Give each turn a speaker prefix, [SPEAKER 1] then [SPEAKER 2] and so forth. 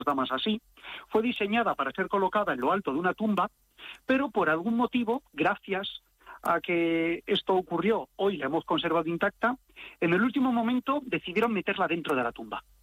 [SPEAKER 1] damas así, fue diseñada para ser colocada en lo alto de una tumba, pero por algún motivo, gracias a que esto ocurrió, hoy la hemos conservado intacta, en el último momento decidieron meterla dentro de la tumba.